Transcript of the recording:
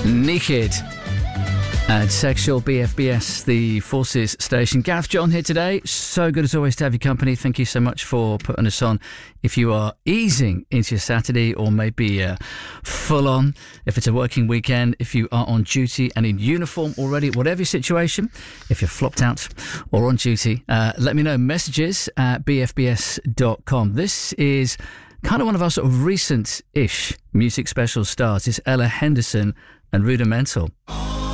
Naked at Sexual BFBS, the Forces station. Gav John here today. So good as always to have your company. Thank you so much for putting us on. If you are easing into your Saturday or maybe full on, if it's a working weekend, if you are on duty and in uniform already, whatever your situation, if you're flopped out or on duty, let me know. Messages at bfbs.com. This is kind of one of our sort of recent-ish music special stars. It's Ella Henderson and Rudimental.